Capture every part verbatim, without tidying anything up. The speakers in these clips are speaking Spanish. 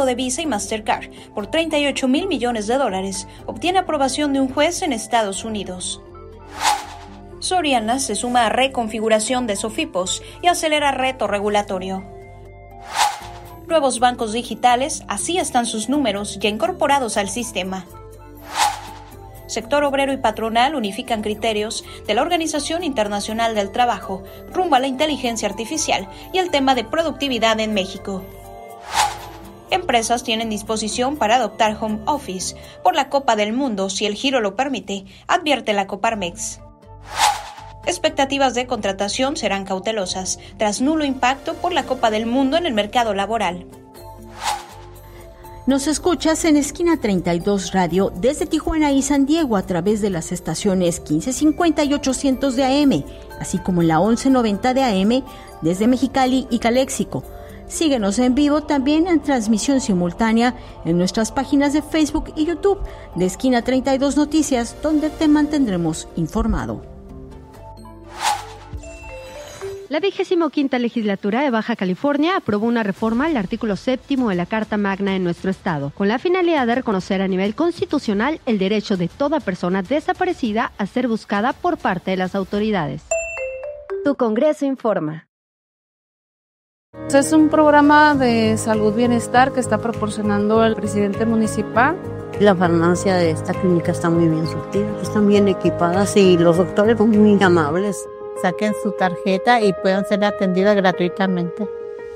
acuerdo de Visa y Mastercard por treinta y ocho mil millones de dólares obtiene aprobación de un juez en Estados Unidos. Soriana se suma a reconfiguración de Sofipos y acelera reto regulatorio. Nuevos bancos digitales, así están sus números ya incorporados al sistema. Sector obrero y patronal unifican criterios de la Organización Internacional del Trabajo rumbo a la inteligencia artificial y el tema de productividad en México. Empresas tienen disposición para adoptar home office por la Copa del Mundo si el giro lo permite, advierte la Coparmex. Expectativas de contratación serán cautelosas tras nulo impacto por la Copa del Mundo en el mercado laboral. Nos escuchas en Esquina treinta y dos Radio desde Tijuana y San Diego a través de las estaciones quince cincuenta y ochocientos de A M, así como en la once noventa de A M desde Mexicali y Caléxico. Síguenos en vivo también en transmisión simultánea en nuestras páginas de Facebook y YouTube de Esquina treinta y dos Noticias, donde te mantendremos informado. La vigésimo quinta legislatura de Baja California aprobó una reforma al artículo séptimo de la Carta Magna en nuestro estado, con la finalidad de reconocer a nivel constitucional el derecho de toda persona desaparecida a ser buscada por parte de las autoridades. Tu Congreso informa. Es un programa de salud bienestar que está proporcionando el presidente municipal. La farmacia de esta clínica está muy bien surtida, están bien equipadas y los doctores son muy amables. Saquen su tarjeta y puedan ser atendidas gratuitamente.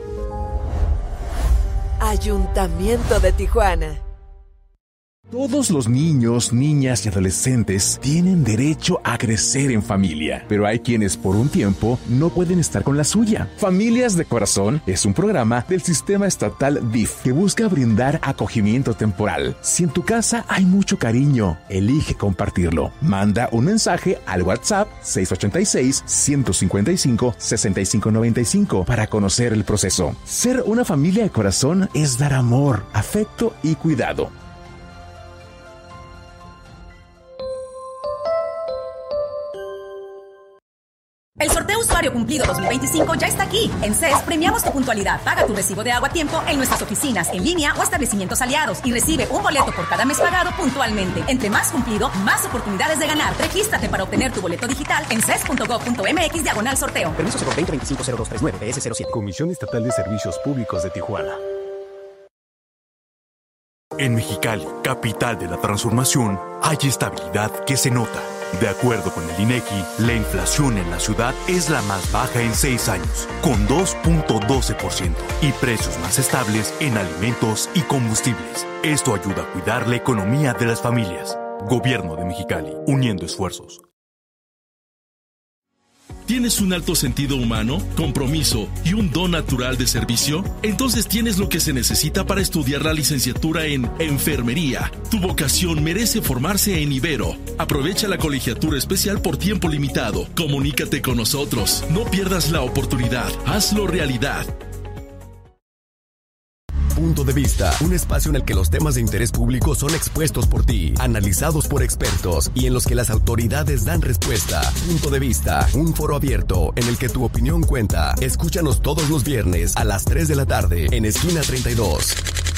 Ayuntamiento de Tijuana. Todos los niños, niñas y adolescentes tienen derecho a crecer en familia, pero hay quienes por un tiempo no pueden estar con la suya. Familias de Corazón es un programa del sistema estatal D I F que busca brindar acogimiento temporal. Si en tu casa hay mucho cariño, elige compartirlo. Manda un mensaje al WhatsApp seis ocho seis, uno cinco cinco, seis cinco nueve cinco para conocer el proceso. Ser una familia de corazón es dar amor, afecto y cuidado. El sorteo Usuario Cumplido dos mil veinticinco ya está aquí. En C E S premiamos tu puntualidad. Paga tu recibo de agua a tiempo en nuestras oficinas, en línea o establecimientos aliados y recibe un boleto por cada mes pagado puntualmente. Entre más cumplido, más oportunidades de ganar. Regístrate para obtener tu boleto digital en ces punto gov punto mx diagonal sorteo. Permiso cero veinte veinticinco cero dos treinta y nueve B S cero siete. Comisión Estatal de Servicios Públicos de Tijuana. En Mexicali, capital de la transformación, hay estabilidad que se nota. De acuerdo con el INEGI, la inflación en la ciudad es la más baja en seis años, con dos punto doce por ciento, y precios más estables en alimentos y combustibles. Esto ayuda a cuidar la economía de las familias. Gobierno de Mexicali, uniendo esfuerzos. ¿Tienes un alto sentido humano, compromiso y un don natural de servicio? Entonces tienes lo que se necesita para estudiar la licenciatura en Enfermería. Tu vocación merece formarse en Ibero. Aprovecha la colegiatura especial por tiempo limitado. Comunícate con nosotros. No pierdas la oportunidad. Hazlo realidad. Punto de Vista, un espacio en el que los temas de interés público son expuestos por ti, analizados por expertos y en los que las autoridades dan respuesta. Punto de Vista, un foro abierto en el que tu opinión cuenta. Escúchanos todos los viernes a las tres de la tarde en Esquina treinta y dos.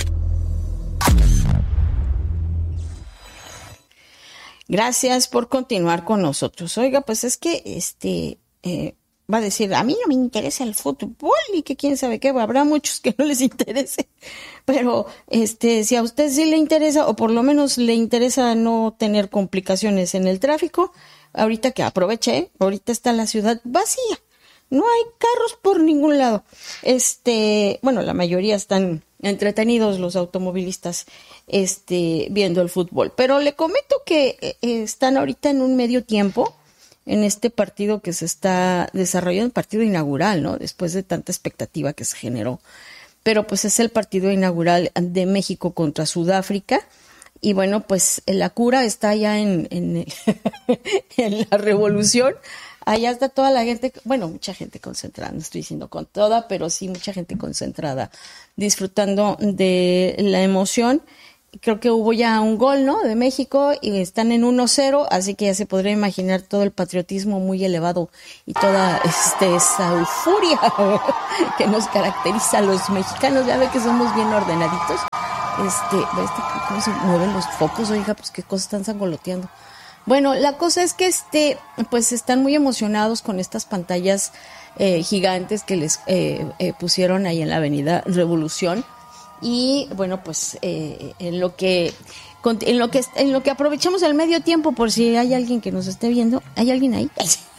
Gracias por continuar con nosotros. Oiga, pues es que este... Eh, va a decir, a mí no me interesa el fútbol y que quién sabe qué, habrá muchos que no les interese, pero este, si a usted sí le interesa, o por lo menos le interesa no tener complicaciones en el tráfico, ahorita que aproveche, ¿eh? Ahorita está la ciudad vacía, no hay carros por ningún lado, este, bueno, la mayoría están entretenidos los automovilistas, este, viendo el fútbol, pero le comento que eh, están ahorita en un medio tiempo, en este partido que se está desarrollando, el partido inaugural, ¿no? Después de tanta expectativa que se generó. Pero pues es el partido inaugural de México contra Sudáfrica. Y bueno, pues la cura está ya en, en, en la revolución. Allá está toda la gente, bueno, mucha gente concentrada, no estoy diciendo con toda, pero sí mucha gente concentrada, disfrutando de la emoción. Creo que hubo ya un gol, ¿no?, de México y están en uno cero, así que ya se podría imaginar todo el patriotismo muy elevado y toda este, esa euforia que nos caracteriza a los mexicanos. Ya ve que somos bien ordenaditos, Este, este, ¿cómo se mueven los focos? Oiga, pues qué cosas están sangoloteando. Bueno, la cosa es que este, pues están muy emocionados con estas pantallas eh, gigantes que les eh, eh, pusieron ahí en la Avenida Revolución. Y bueno, pues eh, en lo que en lo que en lo que aprovechamos el medio tiempo, por si hay alguien que nos esté viendo, ¿hay alguien ahí?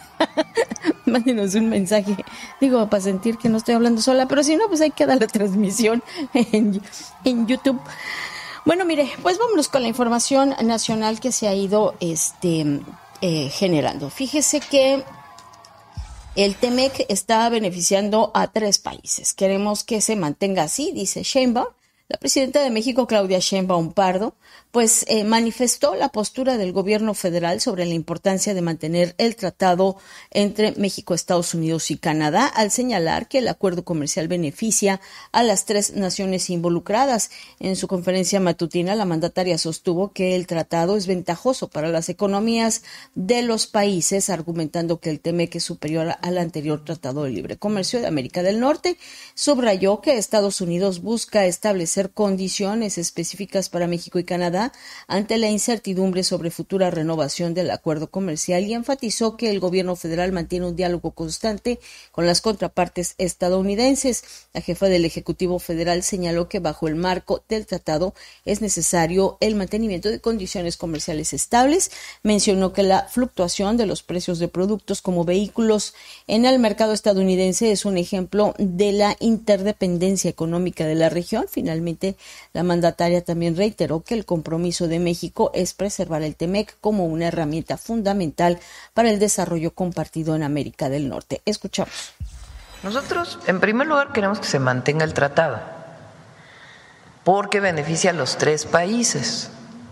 Mándenos un mensaje, digo, para sentir que no estoy hablando sola, pero si no, pues ahí queda la transmisión en, en YouTube. Bueno, mire, pues vámonos con la información nacional que se ha ido este eh, generando. Fíjese que el T-M E C está beneficiando a tres países. Queremos que se mantenga así, dice Sheinbaum. La presidenta de México, Claudia Sheinbaum Pardo, pues eh, manifestó la postura del gobierno federal sobre la importancia de mantener el tratado entre México, Estados Unidos y Canadá, al señalar que el acuerdo comercial beneficia a las tres naciones involucradas. En su conferencia matutina, la mandataria sostuvo que el tratado es ventajoso para las economías de los países, argumentando que el T M E C es superior al anterior Tratado de Libre Comercio de América del Norte. Subrayó que Estados Unidos busca establecer condiciones específicas para México y Canadá ante la incertidumbre sobre futura renovación del acuerdo comercial y enfatizó que el gobierno federal mantiene un diálogo constante con las contrapartes estadounidenses. La jefa del Ejecutivo Federal señaló que bajo el marco del tratado es necesario el mantenimiento de condiciones comerciales estables. Mencionó que la fluctuación de los precios de productos como vehículos en el mercado estadounidense es un ejemplo de la interdependencia económica de la región. Finalmente, la mandataria también reiteró que el compromiso de México es preservar el T M E C como una herramienta fundamental para el desarrollo compartido en América del Norte. Escuchamos. Nosotros, en primer lugar, queremos que se mantenga el tratado, porque beneficia a los tres países.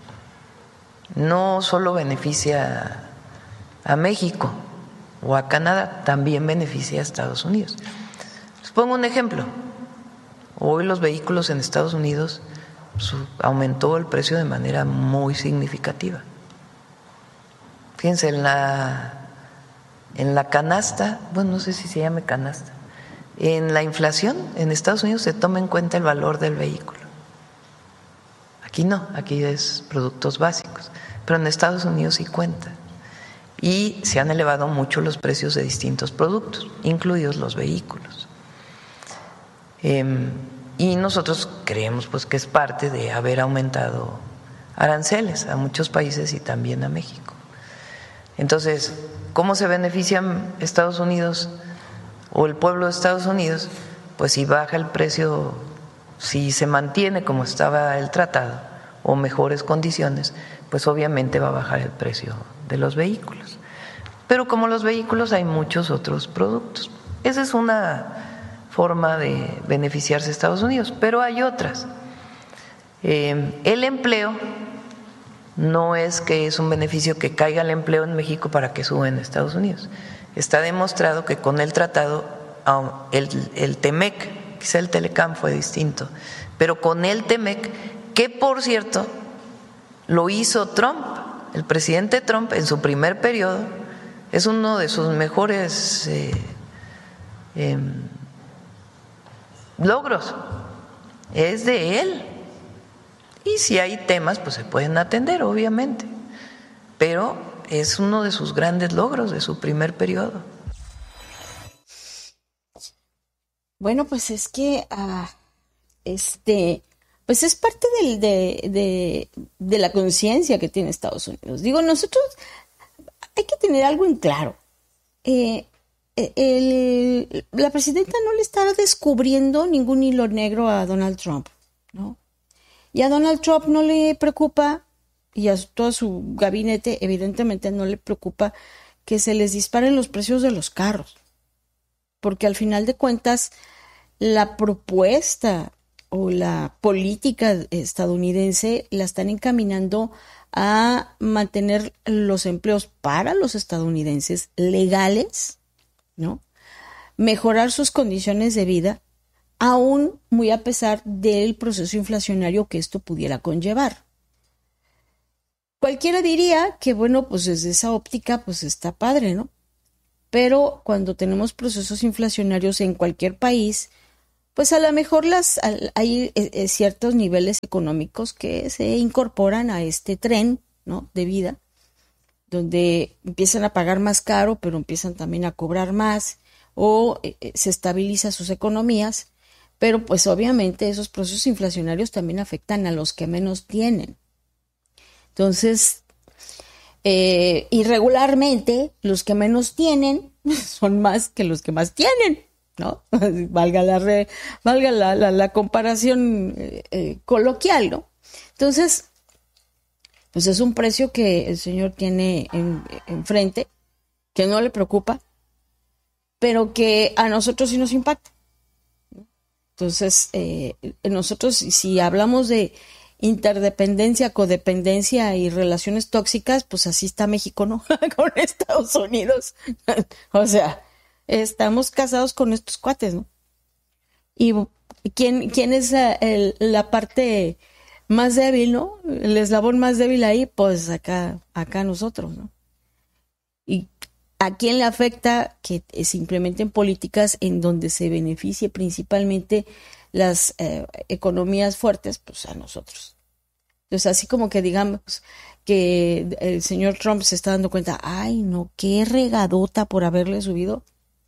No solo beneficia a México o a Canadá, también beneficia a Estados Unidos. Les pongo un ejemplo. Hoy los vehículos en Estados Unidos su, aumentó el precio de manera muy significativa. Fíjense, en la, en la canasta, bueno, no sé si se llame canasta, en la inflación en Estados Unidos se toma en cuenta el valor del vehículo. Aquí no, aquí es productos básicos, pero en Estados Unidos sí cuenta. Y se han elevado mucho los precios de distintos productos, incluidos los vehículos. Eh, y nosotros creemos pues que es parte de haber aumentado aranceles a muchos países y también a México. Entonces, ¿cómo se benefician Estados Unidos o el pueblo de Estados Unidos? Pues si baja el precio, si se mantiene como estaba el tratado o mejores condiciones, pues obviamente va a bajar el precio de los vehículos. Pero como los vehículos hay muchos otros productos. Esa es una forma de beneficiarse a Estados Unidos, pero hay otras. Eh, el empleo no es que es un beneficio que caiga el empleo en México para que suba en Estados Unidos. Está demostrado que con el tratado, el, el T M E C, quizá el Telecam fue distinto, pero con el T M E C, que por cierto lo hizo Trump, el presidente Trump en su primer periodo, es uno de sus mejores eh, eh, logros, es de él. Y si hay temas, pues se pueden atender, obviamente, pero es uno de sus grandes logros de su primer periodo. Bueno, pues es que uh, este, pues es parte del, de, de, de la conciencia que tiene Estados Unidos. Digo, nosotros hay que tener algo en claro. Eh, el, la presidenta no le está descubriendo ningún hilo negro a Donald Trump, ¿no? Y a Donald Trump no le preocupa, y a todo su gabinete evidentemente no le preocupa que se les disparen los precios de los carros, porque al final de cuentas la propuesta o la política estadounidense la están encaminando a mantener los empleos para los estadounidenses legales, ¿no? Mejorar sus condiciones de vida, aún muy a pesar del proceso inflacionario que esto pudiera conllevar. Cualquiera diría que, bueno, pues desde esa óptica, pues está padre, ¿no? Pero cuando tenemos procesos inflacionarios en cualquier país, pues a lo mejor las hay eh, ciertos niveles económicos que se incorporan a este tren, ¿no?, de vida, donde empiezan a pagar más caro, pero empiezan también a cobrar más, o eh, se estabilizan sus economías, pero pues obviamente esos procesos inflacionarios también afectan a los que menos tienen. Entonces, eh, irregularmente, los que menos tienen son más que los que más tienen, ¿no? valga la, re, valga la, la, la comparación eh, eh, coloquial, ¿no? Entonces, pues es un precio que el señor tiene en, enfrente, que no le preocupa, pero que a nosotros sí nos impacta. Entonces, eh, nosotros si hablamos de interdependencia, codependencia y relaciones tóxicas, pues así está México, ¿no? Con Estados Unidos. O sea, estamos casados con estos cuates, ¿no? Y quién, quién es la, el, la parte más débil, ¿no? El eslabón más débil ahí, pues acá, acá nosotros, ¿no? Y ¿a quién le afecta que se implementen políticas en donde se beneficie principalmente las eh, economías fuertes? Pues a nosotros. Entonces, así como que digamos que el señor Trump se está dando cuenta, ay, no, qué regadota por haberle subido.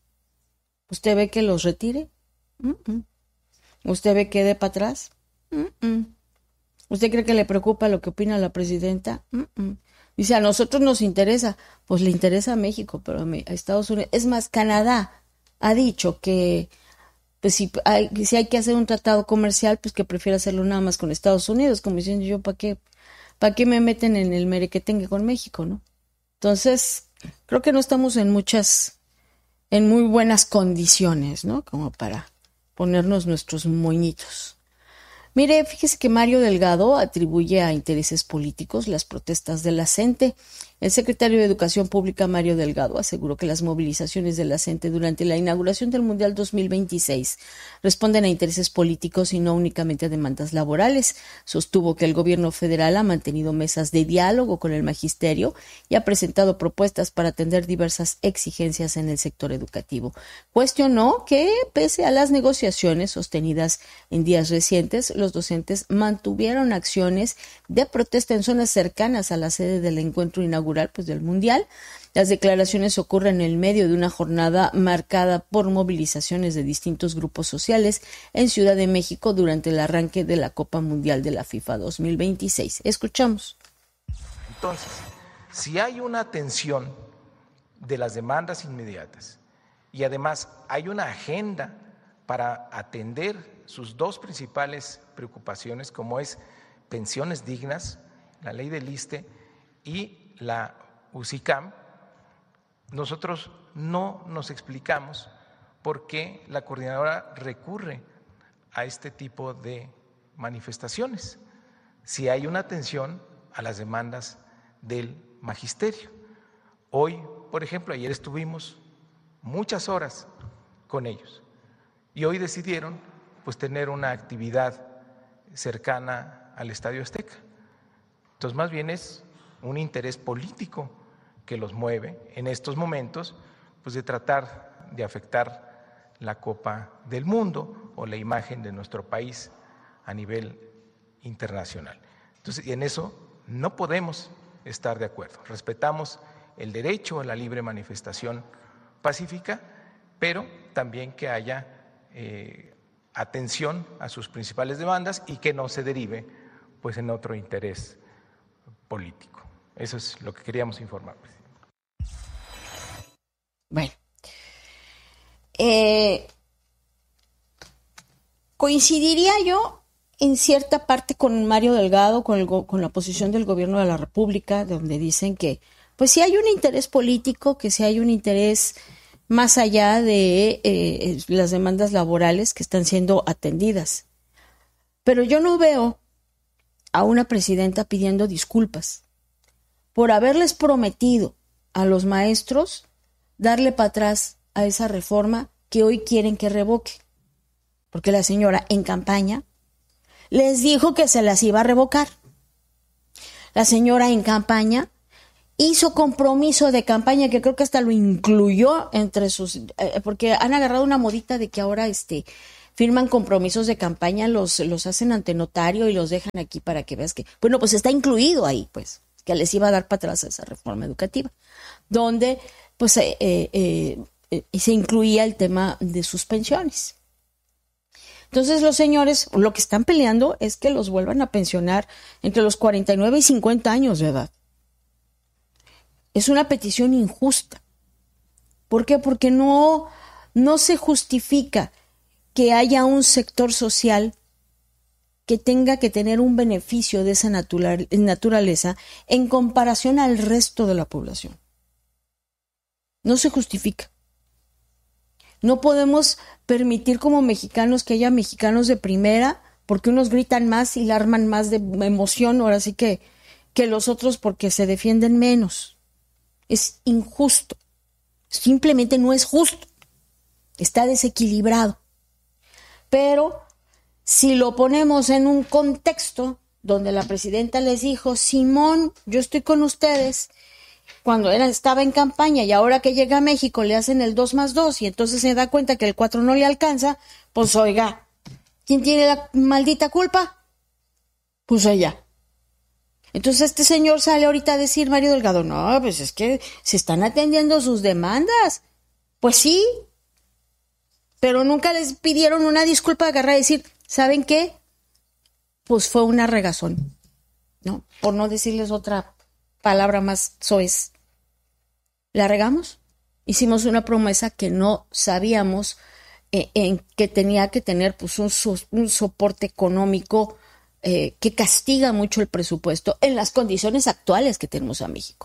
¿Usted ve que los retire? Uh-uh. ¿Usted ve que dé para atrás? Uh-uh. ¿Usted cree que le preocupa lo que opina la presidenta? Uh-uh. Dice, a nosotros nos interesa. Pues le interesa a México, pero a Estados Unidos. Es más, Canadá ha dicho que pues si hay, si hay que hacer un tratado comercial, pues que prefiere hacerlo nada más con Estados Unidos, como diciendo yo, ¿para qué, para qué me meten en el merequetengue con México, no? Entonces, creo que no estamos en muchas, en muy buenas condiciones, ¿no? Como para ponernos nuestros moñitos. Mire, fíjese que Mario Delgado atribuye a intereses políticos las protestas de la CENTE. El secretario de Educación Pública, Mario Delgado, aseguró que las movilizaciones de la CENTE durante la inauguración del Mundial dos mil veintiséis responden a intereses políticos y no únicamente a demandas laborales. Sostuvo que el gobierno federal ha mantenido mesas de diálogo con el magisterio y ha presentado propuestas para atender diversas exigencias en el sector educativo. Cuestionó que, pese a las negociaciones sostenidas en días recientes, los docentes mantuvieron acciones de protesta en zonas cercanas a la sede del encuentro inaugural pues, del Mundial. Las declaraciones ocurren en el medio de una jornada marcada por movilizaciones de distintos grupos sociales en Ciudad de México durante el arranque de la Copa Mundial de la FIFA dos mil veintiséis. Escuchamos. Entonces, si hay una atención de las demandas inmediatas y además hay una agenda para atender sus dos principales preocupaciones, como es pensiones dignas, la ley del ISSSTE y la UCICAM, nosotros no nos explicamos por qué la coordinadora recurre a este tipo de manifestaciones, si hay una atención a las demandas del magisterio. Hoy, por ejemplo, ayer estuvimos muchas horas con ellos y hoy decidieron pues tener una actividad cercana al Estadio Azteca. Entonces, más bien es un interés político que los mueve en estos momentos, pues de tratar de afectar la Copa del Mundo o la imagen de nuestro país a nivel internacional. Entonces, y en eso no podemos estar de acuerdo. Respetamos el derecho a la libre manifestación pacífica, pero también que haya eh, atención a sus principales demandas y que no se derive pues en otro interés político. Eso es lo que queríamos informar. Bueno, eh, coincidiría yo en cierta parte con Mario Delgado, con, el, con la posición del gobierno de la República, donde dicen que pues si hay un interés político, que si hay un interés más allá de eh, las demandas laborales que están siendo atendidas. Pero yo no veo a una presidenta pidiendo disculpas por haberles prometido a los maestros darle para atrás a esa reforma que hoy quieren que revoque. Porque la señora en campaña les dijo que se las iba a revocar. La señora en campaña hizo compromiso de campaña que creo que hasta lo incluyó entre sus... Eh, porque han agarrado una modita de que ahora este firman compromisos de campaña, los, los hacen ante notario y los dejan aquí para que veas que, bueno, pues está incluido ahí, pues, que les iba a dar para atrás esa reforma educativa, donde pues eh, eh, eh, se incluía el tema de sus pensiones. Entonces los señores lo que están peleando es que los vuelvan a pensionar entre los cuarenta y nueve y cincuenta años de edad. Es una petición injusta. ¿Por qué? Porque no, no se justifica que haya un sector social que tenga que tener un beneficio de esa natural, naturaleza en comparación al resto de la población. No se justifica. No podemos permitir como mexicanos que haya mexicanos de primera porque unos gritan más y la arman más de emoción, ahora sí que, que los otros porque se defienden menos. Es injusto. Simplemente no es justo. Está desequilibrado. Pero si lo ponemos en un contexto donde la presidenta les dijo, Simón, yo estoy con ustedes, cuando era, estaba en campaña y ahora que llega a México le hacen el dos más dos y entonces se da cuenta que el cuatro no le alcanza, pues oiga, ¿quién tiene la maldita culpa? Pues ella. Entonces este señor sale ahorita a decir, Mario Delgado, no, pues es que se están atendiendo sus demandas. Pues sí, pero nunca les pidieron una disculpa, agarrar y decir, ¿saben qué? Pues fue una regazón, ¿no? Por no decirles otra palabra más soez. ¿La regamos? Hicimos una promesa que no sabíamos eh, en que tenía que tener pues un, so, un soporte económico eh, que castiga mucho el presupuesto en las condiciones actuales que tenemos a México.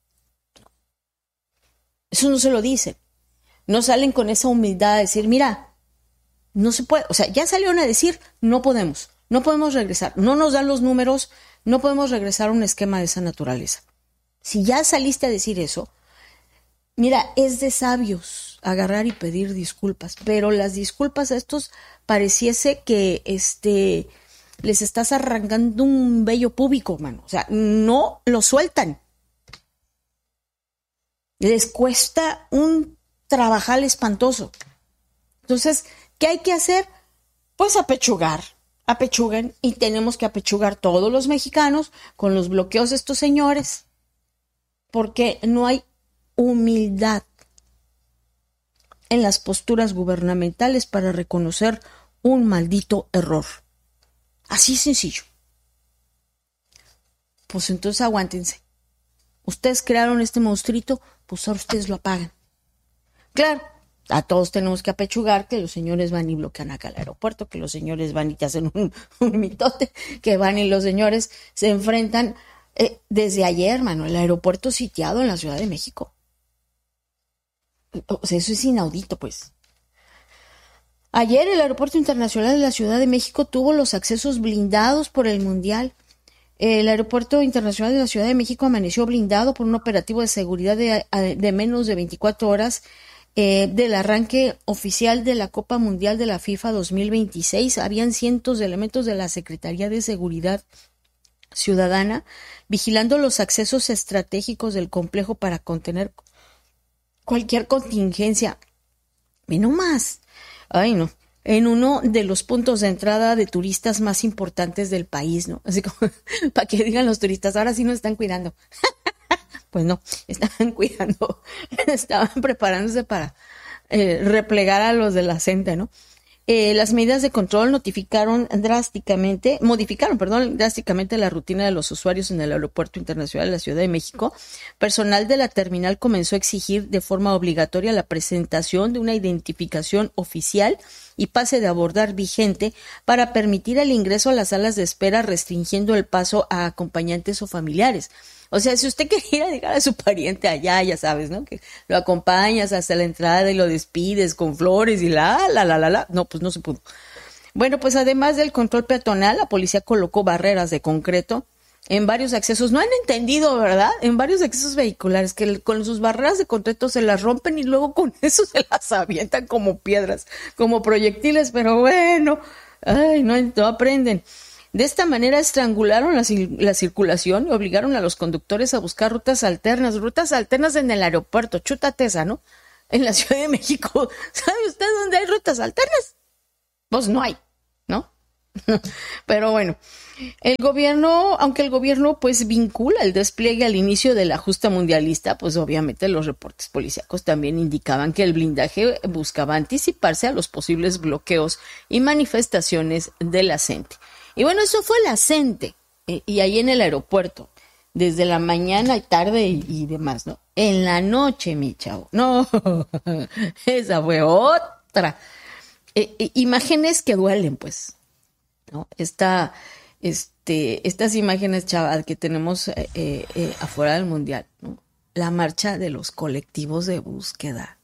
Eso no se lo dicen. No salen con esa humildad a decir, mira, no se puede, o sea, ya salieron a decir, no podemos, no podemos regresar, no nos dan los números, no podemos regresar a un esquema de esa naturaleza. Si ya saliste a decir eso, mira, es de sabios agarrar y pedir disculpas, pero las disculpas a estos pareciese que este, les estás arrancando un vello púbico, mano. O sea, no lo sueltan. Les cuesta un trabajar espantoso. Entonces, ¿qué hay que hacer? Pues apechugar. Apechugan y tenemos que apechugar todos los mexicanos con los bloqueos de estos señores, porque no hay humildad en las posturas gubernamentales para reconocer un maldito error. Así sencillo. Pues entonces aguántense. Ustedes crearon este monstruito, pues ahora ustedes lo apagan. Claro, a todos tenemos que apechugar que los señores van y bloquean acá el aeropuerto, que los señores van y te hacen un, un mitote, que van y los señores se enfrentan eh, desde ayer, mano, el aeropuerto sitiado en la Ciudad de México. O sea, eso es inaudito, pues. Ayer el Aeropuerto Internacional de la Ciudad de México tuvo los accesos blindados por el Mundial. El Aeropuerto Internacional de la Ciudad de México amaneció blindado por un operativo de seguridad de, de menos de veinticuatro horas eh, del arranque oficial de la Copa Mundial de la FIFA dos mil veintiséis. Habían cientos de elementos de la Secretaría de Seguridad Ciudadana vigilando los accesos estratégicos del complejo para contener cualquier contingencia. Y no más. Ay, no. En uno de los puntos de entrada de turistas más importantes del país, ¿no? Así como para que digan los turistas, ahora sí nos están cuidando. Pues no, estaban cuidando, estaban preparándose para eh, replegar a los de la gente, ¿no? Eh, las medidas de control notificaron drásticamente, modificaron, perdón, drásticamente la rutina de los usuarios en el Aeropuerto Internacional de la Ciudad de México. Personal de la terminal comenzó a exigir de forma obligatoria la presentación de una identificación oficial y pase de abordar vigente para permitir el ingreso a las salas de espera, restringiendo el paso a acompañantes o familiares. O sea, si usted quería ir a dejar a su pariente allá, ya sabes, ¿no? Que lo acompañas hasta la entrada y lo despides con flores y la, la, la, la, la. No, pues no se pudo. Bueno, pues además del control peatonal, la policía colocó barreras de concreto en varios accesos. No han entendido, ¿verdad? En varios accesos vehiculares, que con sus barreras de concreto se las rompen y luego con eso se las avientan como piedras, como proyectiles, pero bueno, ay, no, no aprenden. De esta manera estrangularon la, la circulación y obligaron a los conductores a buscar rutas alternas, rutas alternas en el aeropuerto, chútate esa, ¿no? En la Ciudad de México, ¿sabe usted dónde hay rutas alternas? Pues no hay, ¿no? Pero bueno, el gobierno, aunque el gobierno pues vincula el despliegue al inicio de la justa mundialista, pues obviamente los reportes policíacos también indicaban que el blindaje buscaba anticiparse a los posibles bloqueos y manifestaciones de la gente. Y bueno, eso fue la gente, eh, y ahí en el aeropuerto, desde la mañana y tarde y, y demás, ¿no? En la noche, mi chavo, no, esa fue otra. Eh, eh, imágenes que duelen, pues, ¿no? Esta, este, estas imágenes, chaval, que tenemos eh, eh, afuera del Mundial, ¿no? La marcha de los colectivos de búsqueda.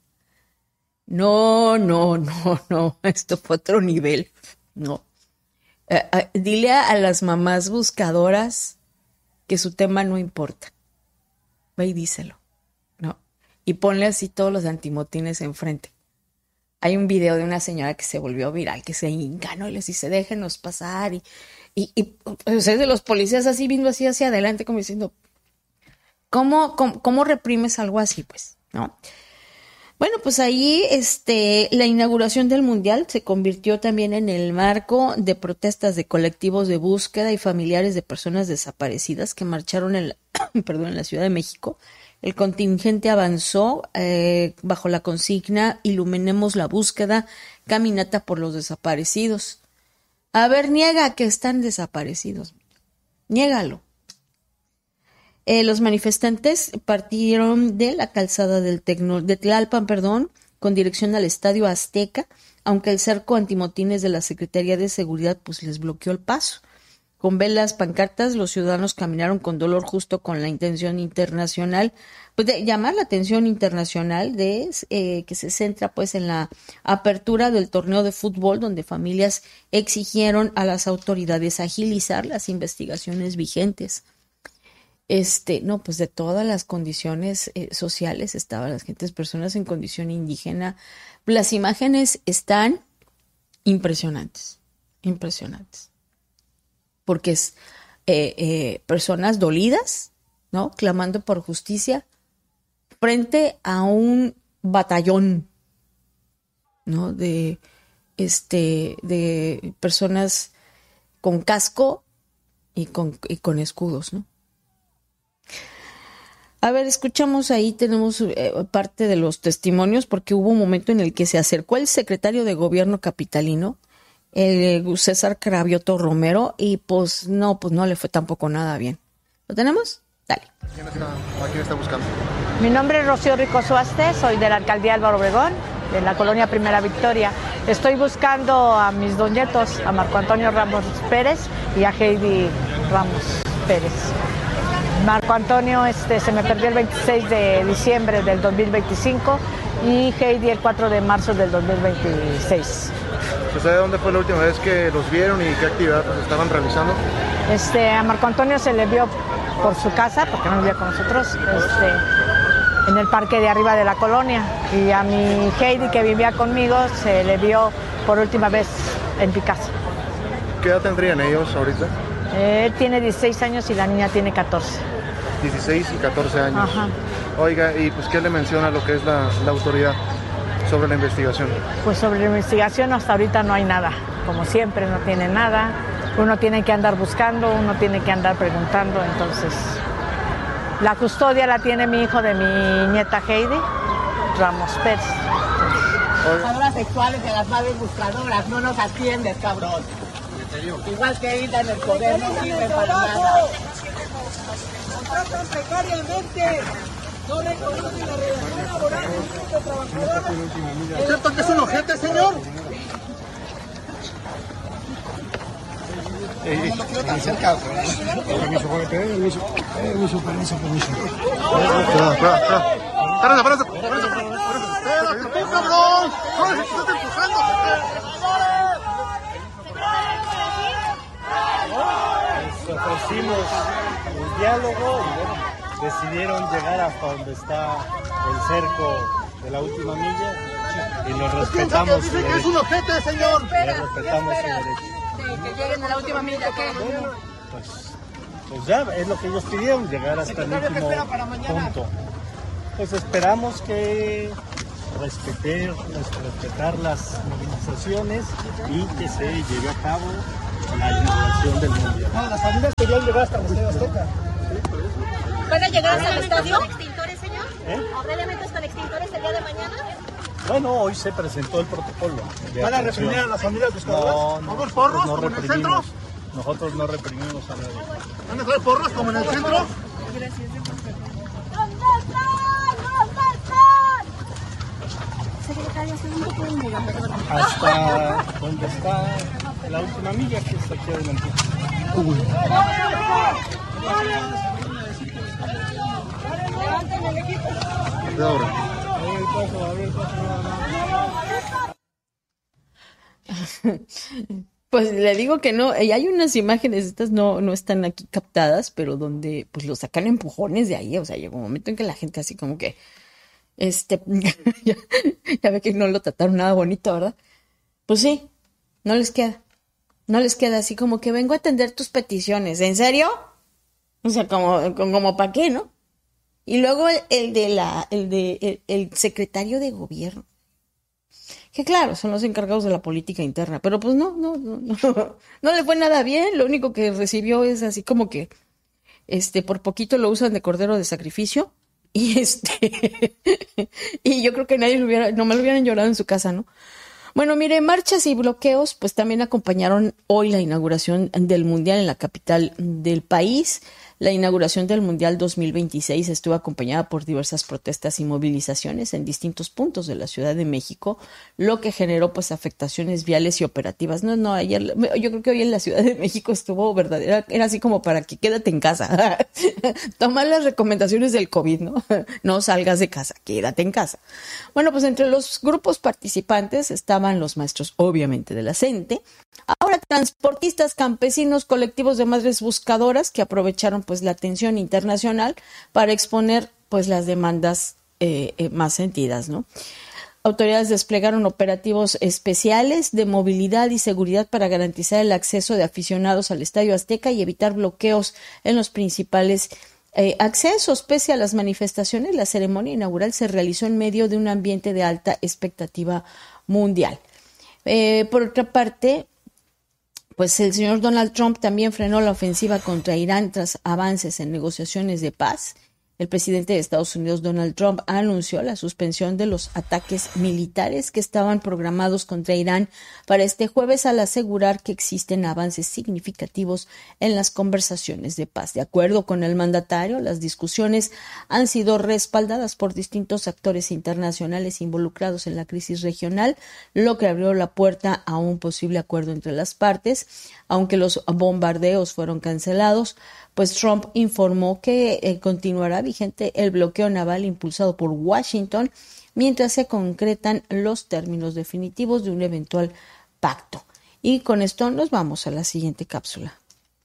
No, no, no, no, esto fue otro nivel, no. Eh, eh, dile a, a las mamás buscadoras que su tema no importa. Ve y díselo, ¿no? Y ponle así todos los antimotines enfrente. Hay un video de una señora que se volvió viral, que se hinca, ¿no? Y les dice, déjenos pasar. Y, y, y pues es de los policías así, viendo así hacia adelante, como diciendo, ¿cómo, cómo, cómo reprimes algo así, pues? ¿No? Bueno, pues ahí este, la inauguración del Mundial se convirtió también en el marco de protestas de colectivos de búsqueda y familiares de personas desaparecidas que marcharon en la, perdón, en la Ciudad de México. El contingente avanzó eh, bajo la consigna Iluminemos la búsqueda, caminata por los desaparecidos. A ver, niega que están desaparecidos. Niégalo. Eh, los manifestantes partieron de la calzada del Tecno, de Tlalpan, perdón, con dirección al Estadio Azteca, aunque el cerco antimotines de la Secretaría de Seguridad pues les bloqueó el paso. Con velas, pancartas, los ciudadanos caminaron con dolor justo con la intención internacional, pues de llamar la atención internacional de eh, que se centra pues en la apertura del torneo de fútbol, donde familias exigieron a las autoridades agilizar las investigaciones vigentes. Este, no, pues de todas las condiciones eh, sociales estaban las gentes, personas en condición indígena. Las imágenes están impresionantes, impresionantes. Porque es eh, eh, personas dolidas, ¿no? Clamando por justicia frente a un batallón, ¿no? De, este, de personas con casco y con, y con escudos, ¿no? A ver, escuchamos ahí, tenemos eh, parte de los testimonios, porque hubo un momento en el que se acercó el secretario de gobierno capitalino, el César Cravioto Romero, y pues no, pues no le fue tampoco nada bien. ¿Lo tenemos? Dale. ¿Quién está, ¿A quién está buscando? Mi nombre es Rocío Rico Suaste, soy de la alcaldía Álvaro Obregón, de la colonia Primera Victoria. Estoy buscando a mis dos nietos, a Marco Antonio Ramos Pérez y a Heidi Ramos Pérez. Marco Antonio este, se me perdió el veintiséis de diciembre del dos mil veinticinco y Heidi el cuatro de marzo del dos mil veintiséis. ¿Sabe dónde fue la última vez que los vieron y qué actividad pues, estaban realizando? Este, a Marco Antonio se le vio por su casa, porque no vivía con nosotros, este, en el parque de arriba de la colonia. Y a mi Heidi, que vivía conmigo, se le vio por última vez en Picasso. ¿Qué edad tendrían ellos ahorita? Él tiene dieciséis años y la niña tiene catorce. dieciséis y catorce años. Ajá. Oiga, ¿y pues qué le menciona lo que es la, la autoridad sobre la investigación? Pues sobre la investigación hasta ahorita no hay nada. Como siempre, no tiene nada. Uno tiene que andar buscando, uno tiene que andar preguntando. Entonces, la custodia la tiene mi hijo de mi nieta Heidi Ramos Pérez. Buscadoras sexuales de las madres buscadoras, no nos atiendes, cabrón. Igual que ahorita en el poder no sirve para nada. Contratan precariamente. No reconocen la relación laboral de trabajadoras. ¿Es cierto que es un ojete, señor? Eh, no lo quiero tan cerca. Permiso, joven, permiso. Permiso, permiso, permiso. Espera, espera, espera. Espera, espera, espera. ¡Tú, cabrón! ¡No les estás empujando! Les ofrecimos el diálogo y bueno, decidieron llegar hasta donde está el cerco de la última milla y nos respetamos su derecho. ¡Dice que es un ojete, señor! Les respetamos su derecho. Que lleguen a la última milla, ¿qué? Pues, pues ya, es lo que ellos pidieron, llegar hasta el último punto. Pues esperamos que respetar, respetar las movilizaciones y que se lleve a cabo la inauguración del Mundial. No, las familias querían llegar hasta el Estadio Azteca. ¿Van a llegar hasta el estadio? ¿Con extintores, señor? ¿Eh? ¿Habrá elementos con extintores el día de mañana? Bueno, hoy se presentó el protocolo. ¿Van a reprimir a las familias buscadoras? No, no, ¿Vamos porros no como en el centro? Nosotros no reprimimos a nadie. ¿Van a traer porros como en el centro? Gracias. Hasta donde está la última milla, que está aquí adelante. Uy. De ahora. Pues le digo que no, y hay unas imágenes, estas no, no están aquí captadas, pero donde pues lo sacan empujones de ahí, o sea, llegó un momento en que la gente así como que, este, ya, ya ve que no lo trataron nada bonito, ¿verdad? Pues sí, no les queda, no les queda, así como que vengo a atender tus peticiones, ¿en serio? O sea, como, como, como ¿para qué, no? Y luego el, el de la, el de, el, el secretario de gobierno, que claro, son los encargados de la política interna, pero pues no, no, no, no, no le fue nada bien, lo único que recibió es así como que, este, por poquito lo usan de cordero de sacrificio, y este, y yo creo que nadie lo hubiera, no me lo hubieran llorado en su casa, ¿no? Bueno, mire, marchas y bloqueos, pues también acompañaron hoy la inauguración del Mundial en la capital del país. La inauguración del Mundial dos mil veintiséis estuvo acompañada por diversas protestas y movilizaciones en distintos puntos de la Ciudad de México, lo que generó pues afectaciones viales y operativas. No, no, ayer, yo creo que hoy en la Ciudad de México estuvo verdadera, era así como para que quédate en casa, toma las recomendaciones del COVID, ¿no? No salgas de casa, quédate en casa. Bueno, pues entre los grupos participantes estaban los maestros, obviamente, de la CENTE, ahora transportistas, campesinos, colectivos de madres buscadoras que aprovecharon pues la atención internacional para exponer pues las demandas eh, eh, más sentidas, ¿no? Autoridades desplegaron operativos especiales de movilidad y seguridad para garantizar el acceso de aficionados al Estadio Azteca y evitar bloqueos en los principales eh, accesos. Pese a las manifestaciones, la ceremonia inaugural se realizó en medio de un ambiente de alta expectativa mundial. Eh, por otra parte, pues el señor Donald Trump también frenó la ofensiva contra Irán tras avances en negociaciones de paz. El presidente de Estados Unidos, Donald Trump, anunció la suspensión de los ataques militares que estaban programados contra Irán para este jueves al asegurar que existen avances significativos en las conversaciones de paz. De acuerdo con el mandatario, las discusiones han sido respaldadas por distintos actores internacionales involucrados en la crisis regional, lo que abrió la puerta a un posible acuerdo entre las partes. Aunque los bombardeos fueron cancelados, pues Trump informó que eh, continuará vigente el bloqueo naval impulsado por Washington mientras se concretan los términos definitivos de un eventual pacto. Y con esto nos vamos a la siguiente cápsula.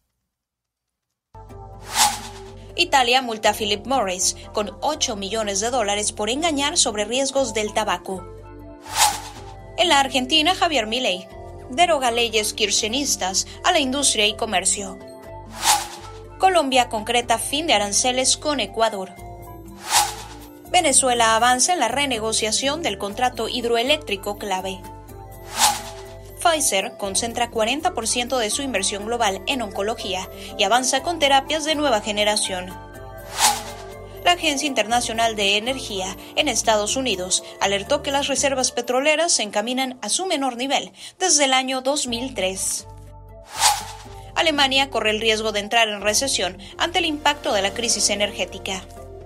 Italia multa a Philip Morris con ocho millones de dólares por engañar sobre riesgos del tabaco. En la Argentina, Javier Milei deroga leyes kirchneristas a la industria y comercio. Colombia concreta fin de aranceles con Ecuador. Venezuela avanza en la renegociación del contrato hidroeléctrico clave. Pfizer concentra cuarenta por ciento de su inversión global en oncología y avanza con terapias de nueva generación. La Agencia Internacional de Energía en Estados Unidos alertó que las reservas petroleras se encaminan a su menor nivel desde el año dos mil tres. Alemania corre el riesgo de entrar en recesión ante el impacto de la crisis energética.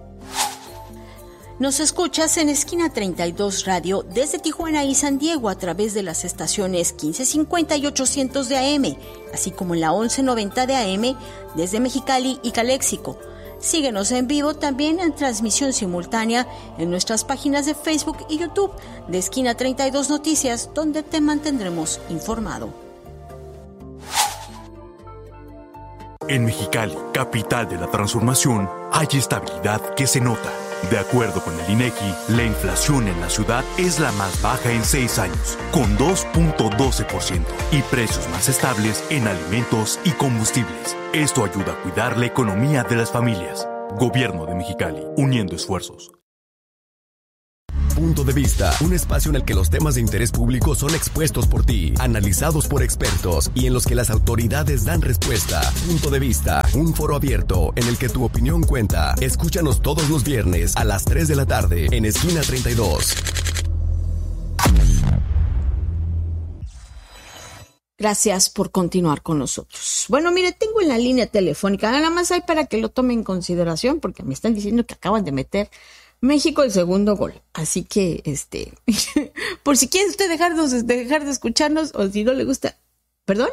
Nos escuchas en Esquina treinta y dos Radio desde Tijuana y San Diego a través de las estaciones quince cincuenta y ochocientos de A M, así como en la once noventa de A M desde Mexicali y Caléxico. Síguenos en vivo también en transmisión simultánea en nuestras páginas de Facebook y YouTube de Esquina treinta y dos Noticias, donde te mantendremos informado. En Mexicali, capital de la transformación, hay estabilidad que se nota. De acuerdo con el INEGI, la inflación en la ciudad es la más baja en seis años, con dos punto doce por ciento, y precios más estables en alimentos y combustibles. Esto ayuda a cuidar la economía de las familias. Gobierno de Mexicali, uniendo esfuerzos. Punto de Vista, un espacio en el que los temas de interés público son expuestos por ti, analizados por expertos y en los que las autoridades dan respuesta. Punto de Vista, un foro abierto en el que tu opinión cuenta. Escúchanos todos los viernes a las tres de la tarde en Esquina treinta y dos. Gracias por continuar con nosotros. Bueno, mire, tengo en la línea telefónica, nada más hay para que lo tome en consideración, porque me están diciendo que acaban de meter México el segundo gol. Así que, este, por si quiere usted dejarnos, dejar de escucharnos, o si no le gusta, ¿perdón?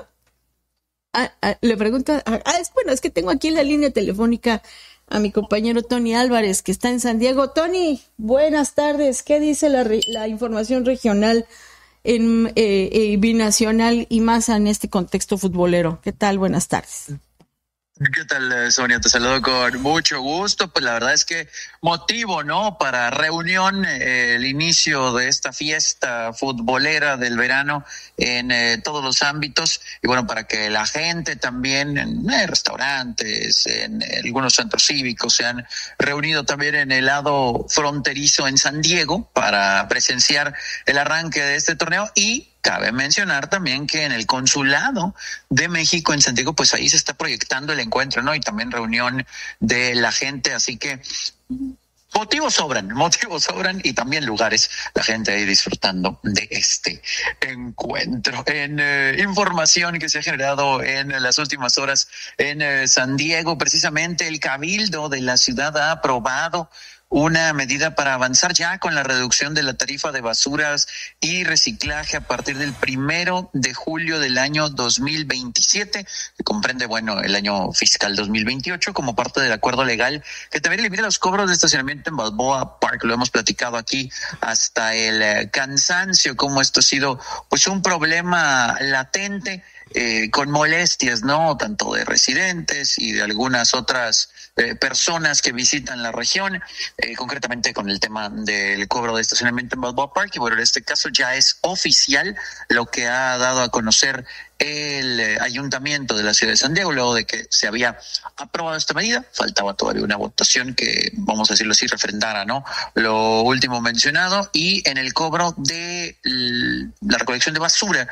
Ah, ah, le pregunta, ah, es bueno, es que tengo aquí en la línea telefónica a mi compañero Tony Álvarez, que está en San Diego. Tony, buenas tardes. ¿Qué dice la, la información regional en eh, eh, binacional y más en este contexto futbolero? ¿Qué tal? Buenas tardes. ¿Qué tal, Sonia? Te saludo con mucho gusto. Pues la verdad es que motivo, ¿no? Para reunión, eh, el inicio de esta fiesta futbolera del verano en eh, todos los ámbitos. Y bueno, para que la gente también en eh, restaurantes, en eh, algunos centros cívicos se han reunido también en el lado fronterizo en San Diego para presenciar el arranque de este torneo. Y cabe mencionar también que en el Consulado de México en San Diego, pues ahí se está proyectando el encuentro, ¿no? Y también reunión de la gente, así que motivos sobran, motivos sobran y también lugares, la gente ahí disfrutando de este encuentro. En eh, información que se ha generado en las últimas horas en eh, San Diego, precisamente el Cabildo de la ciudad ha aprobado una medida para avanzar ya con la reducción de la tarifa de basuras y reciclaje a partir del primero de julio del año dos mil veintisiete, que comprende, bueno, el año fiscal dos mil veintiocho, como parte del acuerdo legal que también limita los cobros de estacionamiento en Balboa Park. Lo hemos platicado aquí hasta el eh, cansancio, cómo esto ha sido pues un problema latente, eh, con molestias, ¿no? Tanto de residentes y de algunas otras eh, personas que visitan la región, eh, concretamente con el tema del cobro de estacionamiento en Balboa Park. Y bueno, en este caso ya es oficial lo que ha dado a conocer el eh, ayuntamiento de la ciudad de San Diego, luego de que se había aprobado esta medida. Faltaba todavía una votación que, vamos a decirlo así, refrendara, ¿no?, lo último mencionado. Y en el cobro de la recolección de basura,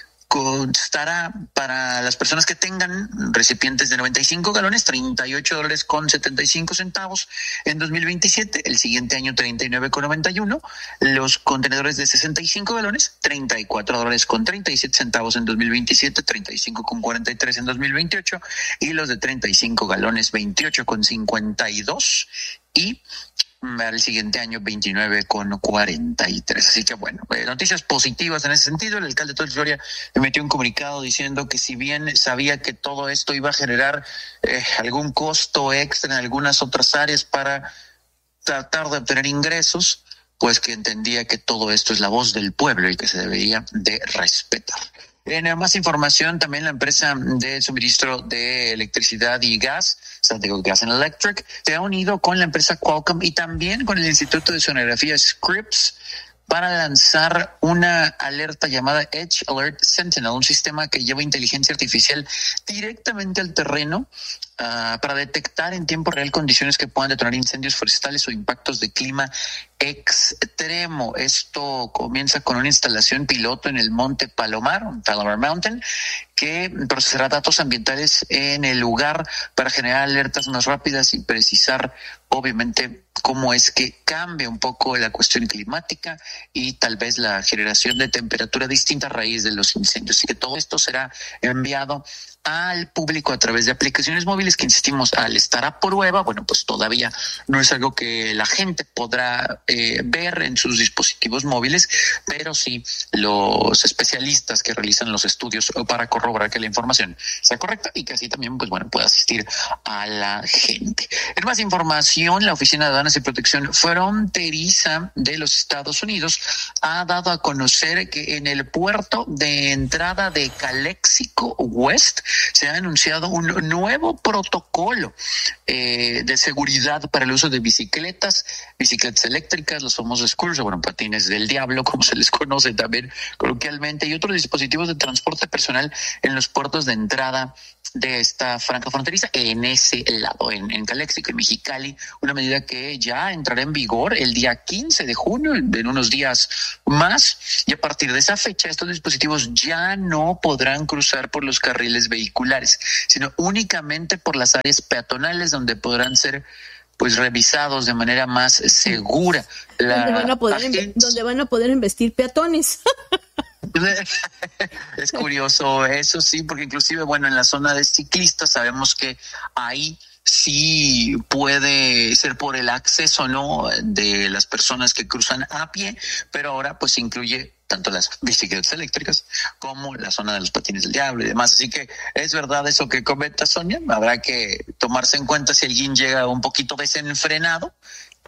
constará para las personas que tengan recipientes de noventa y cinco galones, treinta y ocho dólares con setenta y cinco centavos en dos mil veintisiete, el siguiente año treinta y nueve con noventa y uno, los contenedores de sesenta y cinco galones, treinta y cuatro dólares con treinta y siete centavos en dos mil veintisiete, treinta y cinco con cuarenta y tres en dos mil veintiocho, y los de treinta y cinco galones, veintiocho con cincuenta y dos, y al siguiente año veintinueve con cuarenta y tres. Así que bueno, eh, noticias positivas en ese sentido. El alcalde de Torres Gloria emitió un comunicado diciendo que si bien sabía que todo esto iba a generar eh, algún costo extra en algunas otras áreas para tratar de obtener ingresos, pues que entendía que todo esto es la voz del pueblo y que se debería de respetar. En más información, también la empresa de suministro de electricidad y gas, San Diego Gas and Electric, se ha unido con la empresa Qualcomm y también con el Instituto de Sonografía Scripps para lanzar una alerta llamada Edge Alert Sentinel, un sistema que lleva inteligencia artificial directamente al terreno uh, para detectar en tiempo real condiciones que puedan detonar incendios forestales o impactos de clima extremo. Esto comienza con una instalación piloto en el Monte Palomar, Palomar Mountain, que procesará datos ambientales en el lugar para generar alertas más rápidas y precisar, obviamente, cómo es que cambia un poco la cuestión climática y tal vez la generación de temperatura distinta a raíz de los incendios. Así que todo esto será enviado al público a través de aplicaciones móviles que, insistimos, al estar a prueba, bueno, pues todavía no es algo que la gente podrá eh, ver en sus dispositivos móviles, pero sí los especialistas que realizan los estudios para corroborar que la información sea correcta y que así también, pues bueno, pueda asistir a la gente. En más información, la Oficina de Aduanas y Protección Fronteriza de los Estados Unidos ha dado a conocer que en el puerto de entrada de Calexico West se ha anunciado un nuevo protocolo eh, de seguridad para el uso de bicicletas, bicicletas eléctricas, los famosos scooters, o bueno, patines del diablo, como se les conoce también coloquialmente, y otros dispositivos de transporte personal en los puertos de entrada de esta franja fronteriza en ese lado, en, en Caléxico, en Mexicali, una medida que ya entrará en vigor el día quince de junio, en unos días más, y a partir de esa fecha estos dispositivos ya no podrán cruzar por los carriles vehiculares, sino únicamente por las áreas peatonales donde podrán ser pues revisados de manera más segura. La donde van a poder agencia... donde van a poder embestir peatones. Es curioso eso, sí, porque inclusive, bueno, en la zona de ciclistas sabemos que ahí sí puede ser por el acceso, ¿no?, de las personas que cruzan a pie, pero ahora pues incluye tanto las bicicletas eléctricas como la zona de los patines del diablo y demás. Así que es verdad eso que comenta Sonia, habrá que tomarse en cuenta si alguien llega un poquito desenfrenado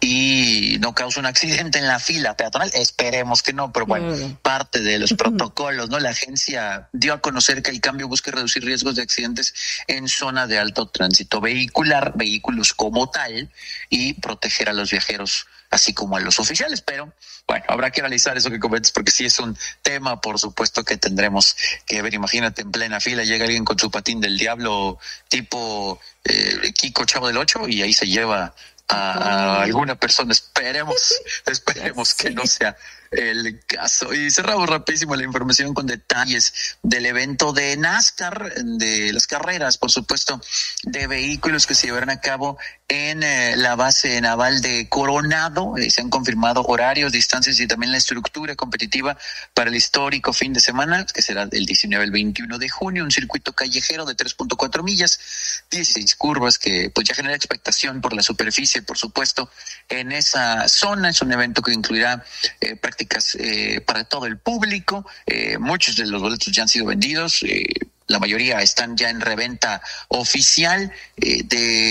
y no causa un accidente en la fila peatonal, esperemos que no, pero bueno, mm. parte de los protocolos, ¿no? La agencia dio a conocer que el cambio busca reducir riesgos de accidentes en zona de alto tránsito vehicular, vehículos como tal, y proteger a los viajeros así como a los oficiales, pero bueno, habrá que analizar eso que comentas, porque sí es un tema, por supuesto, que tendremos que ver. Imagínate, en plena fila llega alguien con su patín del diablo tipo eh, Kiko Chavo del Ocho y ahí se lleva a, a alguna persona. Esperemos, esperemos que no sea el caso. Y cerramos rapidísimo la información con detalles del evento de NASCAR, de las carreras, por supuesto, de vehículos que se llevarán a cabo en eh, la base naval de Coronado. Eh, se han confirmado horarios, distancias y también la estructura competitiva para el histórico fin de semana, que será del diecinueve al veintiuno de junio, un circuito callejero de tres punto cuatro millas, dieciséis curvas, que pues ya genera expectación por la superficie, por supuesto, en esa zona. Es un evento que incluirá eh, prácticamente Eh, para todo el público. Eh, muchos de los boletos ya han sido vendidos, eh, la mayoría están ya en reventa oficial. Eh,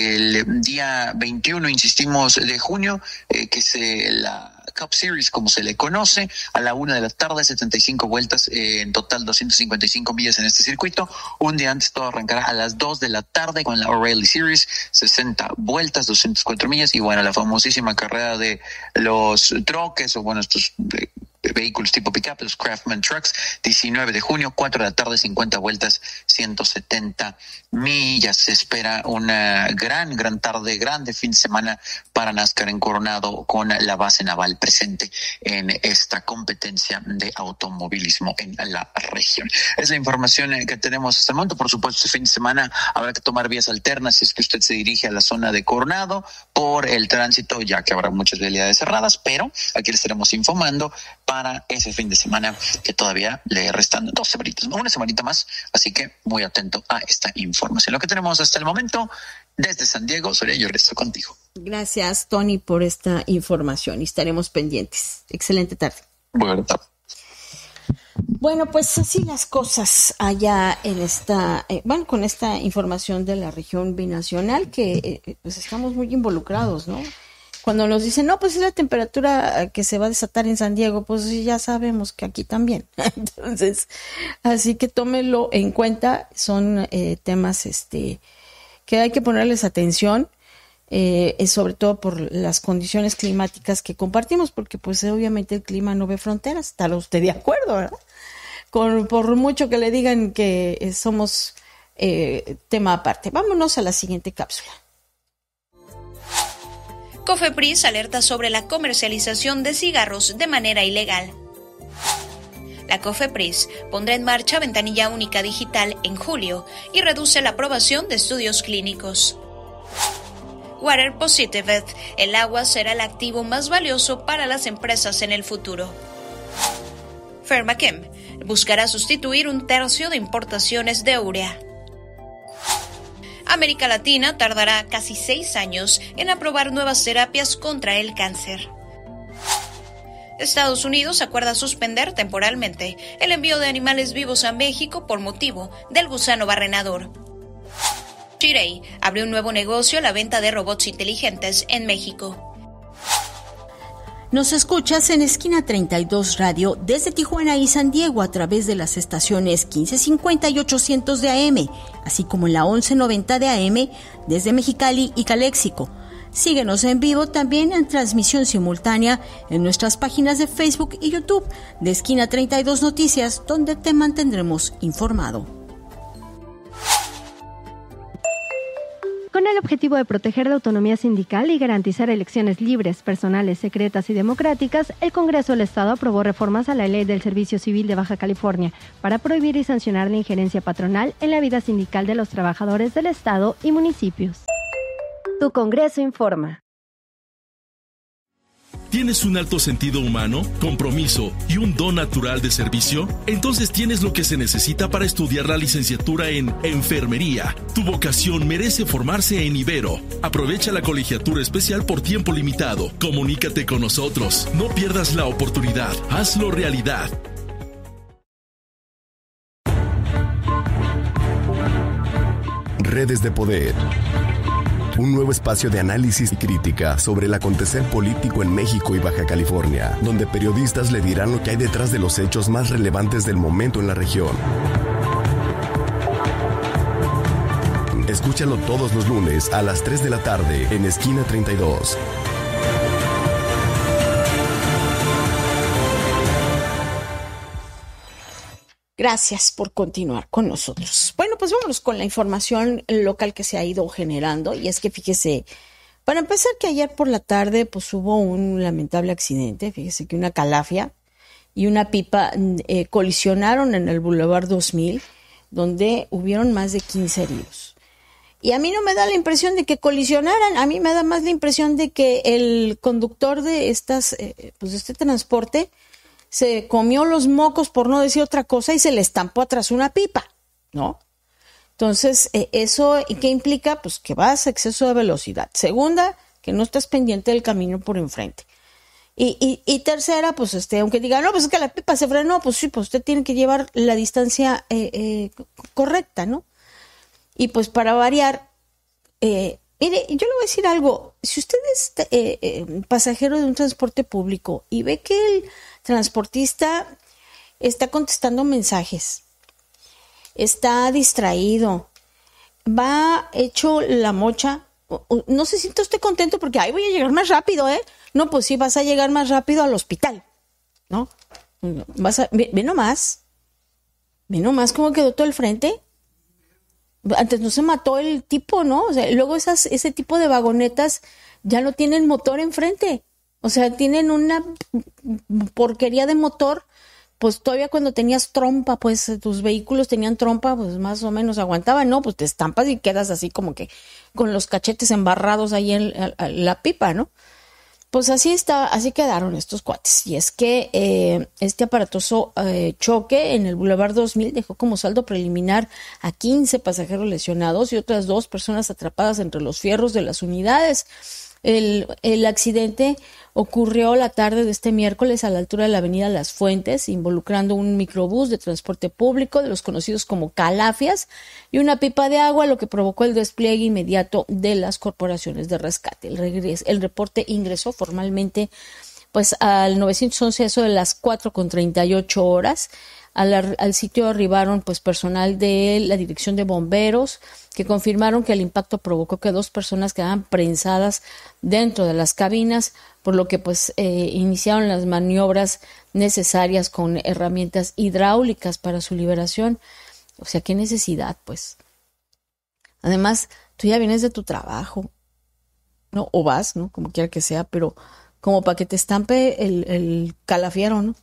del día veintiuno, insistimos, de junio, eh, que se la Cup Series, como se le conoce, a la una de la tarde, setenta y cinco vueltas, eh, en total doscientas cincuenta y cinco millas en este circuito. Un día antes todo arrancará a las dos de la tarde con la O'Reilly Series, sesenta vueltas, doscientas cuatro millas, y bueno, la famosísima carrera de los troques, o bueno, estos eh, vehículos tipo pick-up, los Craftsman Trucks, diecinueve de junio, cuatro de la tarde, cincuenta vueltas, ciento setenta millas. Se espera una gran, gran tarde, grande fin de semana para NASCAR en Coronado, con la base naval presente en esta competencia de automovilismo en la región. Es la información que tenemos hasta el momento. Por supuesto, este fin de semana habrá que tomar vías alternas si es que usted se dirige a la zona de Coronado por el tránsito, ya que habrá muchas vialidades cerradas, pero aquí le estaremos informando para ese fin de semana, que todavía le restan dos semanitas, una semanita más, así que muy atento a esta información. Lo que tenemos hasta el momento desde San Diego, Soria, yo resto contigo. Gracias, Tony, por esta información y estaremos pendientes. Excelente tarde. Buena tarde. Bueno, pues así las cosas allá en esta, eh, bueno, con esta información de la región binacional, que eh, pues estamos muy involucrados, ¿no? Cuando nos dicen, no, pues es la temperatura que se va a desatar en San Diego, pues ya sabemos que aquí también. Entonces, así que tómenlo en cuenta, son eh, temas este que hay que ponerles atención, eh, sobre todo por las condiciones climáticas que compartimos, porque pues obviamente el clima no ve fronteras, está usted de acuerdo, ¿verdad? Con, por mucho que le digan que eh, somos eh, tema aparte. Vámonos a la siguiente cápsula. Cofepris alerta sobre la comercialización de cigarros de manera ilegal. La Cofepris pondrá en marcha ventanilla única digital en julio y reduce la aprobación de estudios clínicos. Water Positive, el agua será el activo más valioso para las empresas en el futuro. Pharmachem buscará sustituir un tercio de importaciones de urea. América Latina tardará casi seis años en aprobar nuevas terapias contra el cáncer. Estados Unidos acuerda suspender temporalmente el envío de animales vivos a México por motivo del gusano barrenador. Chirey abrió un nuevo negocio a la venta de robots inteligentes en México. Nos escuchas en Esquina treinta y dos Radio desde Tijuana y San Diego a través de las estaciones quince cincuenta y ochocientos de A M, así como en la once noventa de A M desde Mexicali y Caléxico. Síguenos en vivo también en transmisión simultánea en nuestras páginas de Facebook y YouTube de Esquina treinta y dos Noticias, donde te mantendremos informado. Con el objetivo de proteger la autonomía sindical y garantizar elecciones libres, personales, secretas y democráticas, el Congreso del Estado aprobó reformas a la Ley del Servicio Civil de Baja California para prohibir y sancionar la injerencia patronal en la vida sindical de los trabajadores del Estado y municipios. Tu Congreso informa. ¿Tienes un alto sentido humano, compromiso y un don natural de servicio? Entonces tienes lo que se necesita para estudiar la licenciatura en Enfermería. Tu vocación merece formarse en Ibero. Aprovecha la colegiatura especial por tiempo limitado. Comunícate con nosotros. No pierdas la oportunidad. Hazlo realidad. Redes de Poder. Un nuevo espacio de análisis y crítica sobre el acontecer político en México y Baja California, donde periodistas le dirán lo que hay detrás de los hechos más relevantes del momento en la región. Escúchalo todos los lunes a las tres de la tarde en Esquina treinta y dos. Gracias por continuar con nosotros. Bueno, pues vámonos con la información local que se ha ido generando. Y es que fíjese, para empezar que ayer por la tarde pues hubo un lamentable accidente. Fíjese que una calafia y una pipa eh, colisionaron en el Boulevard dos mil, donde hubieron más de quince heridos. Y a mí no me da la impresión de que colisionaran, a mí me da más la impresión de que el conductor de estas, eh, pues de este transporte se comió los mocos, por no decir otra cosa, y se le estampó atrás una pipa, ¿no? Entonces, eh, ¿eso qué implica? Pues que vas a exceso de velocidad. Segunda, que no estás pendiente del camino por enfrente. Y, y, y tercera, pues este, aunque diga, no, pues es que la pipa se frenó, pues sí, pues usted tiene que llevar la distancia eh, eh, correcta, ¿no? Y pues para variar, eh, mire, yo le voy a decir algo. Si usted es eh, eh, pasajero de un transporte público y ve que el transportista está contestando mensajes, está distraído, va hecho la mocha, no se siente usted contento porque, ay, voy a llegar más rápido, ¿eh? No, pues sí, vas a llegar más rápido al hospital, ¿no? Vas a, ve, ve nomás, ve nomás cómo quedó todo el frente. Antes no se mató el tipo, ¿no? O sea, luego esas, ese tipo de vagonetas ya no tienen motor enfrente. O sea, tienen una porquería de motor. Pues todavía cuando tenías trompa, pues tus vehículos tenían trompa, pues más o menos aguantaban, ¿no? Pues te estampas y quedas así como que con los cachetes embarrados ahí en la pipa, ¿no? Pues así está, así quedaron estos cuates. Y es que eh, este aparatoso eh, choque en el Boulevard dos mil dejó como saldo preliminar a quince pasajeros lesionados y otras dos personas atrapadas entre los fierros de las unidades. El, el accidente ocurrió la tarde de este miércoles a la altura de la avenida Las Fuentes, involucrando un microbús de transporte público de los conocidos como calafias y una pipa de agua, lo que provocó el despliegue inmediato de las corporaciones de rescate. El, regreso, el reporte ingresó formalmente pues al nueve once, eso de las cuatro con treinta y ocho horas. Al, al sitio arribaron pues personal de la Dirección de Bomberos, que confirmaron que el impacto provocó que dos personas quedaran prensadas dentro de las cabinas, por lo que pues eh, iniciaron las maniobras necesarias con herramientas hidráulicas para su liberación. O sea, qué necesidad, pues. Además, tú ya vienes de tu trabajo, ¿no? O vas, ¿no? Como quiera que sea, pero como para que te estampe el, el calafiero, ¿no?